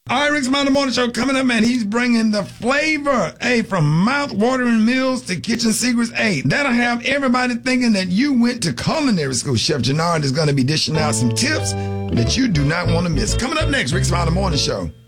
All right, Rick's Mountain Morning Show coming up, man. He's bringing the flavor, from mouth-watering meals to kitchen secrets. That'll have everybody thinking that you went to culinary school. Chef Jannard is going to be dishing out some tips that you do not want to miss. Coming up next, Rick's Mountain Morning Show.